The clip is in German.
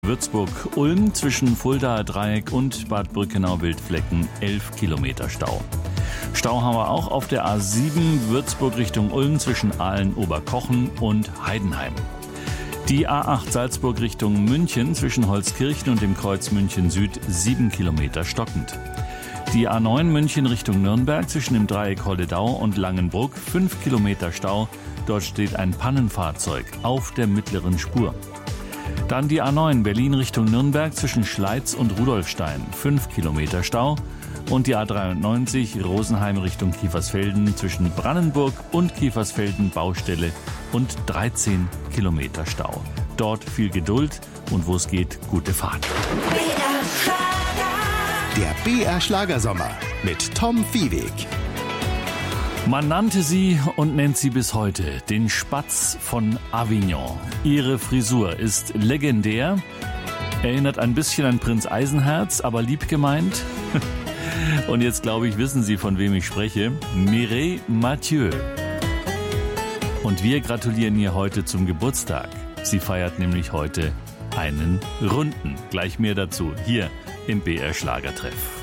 Würzburg-Ulm zwischen Fuldaer Dreieck und Bad Brückenau-Wildflecken 11 Kilometer Stau. Stau haben wir auch auf der A7 Würzburg Richtung Ulm zwischen Aalen-Oberkochen und Heidenheim. Die A8 Salzburg Richtung München zwischen Holzkirchen und dem Kreuz München Süd 7 Kilometer stockend. Die A9 München Richtung Nürnberg zwischen dem Dreieck Holledau und Langenbruck 5 Kilometer Stau. Dort steht ein Pannenfahrzeug auf der mittleren Spur. Dann die A9 Berlin Richtung Nürnberg zwischen Schleiz und Rudolfstein 5 Kilometer Stau. Und die A93 Rosenheim Richtung Kiefersfelden zwischen Brannenburg und Kiefersfelden Baustelle und 13 Kilometer Stau. Dort viel Geduld und wo es geht, gute Fahrt. Der BR Schlagersommer mit Tom Viehweg. Man nannte sie und nennt sie bis heute den Spatz von Avignon. Ihre Frisur ist legendär, erinnert ein bisschen an Prinz Eisenherz, aber lieb gemeint. Und jetzt, glaube ich, wissen Sie, von wem ich spreche. Mireille Mathieu. Und wir gratulieren ihr heute zum Geburtstag. Sie feiert nämlich heute einen Runden. Gleich mehr dazu hier im BR Schlagertreff.